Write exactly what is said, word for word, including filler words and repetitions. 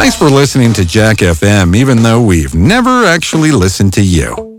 Thanks for listening to Jack F M, even though we've never actually listened to you.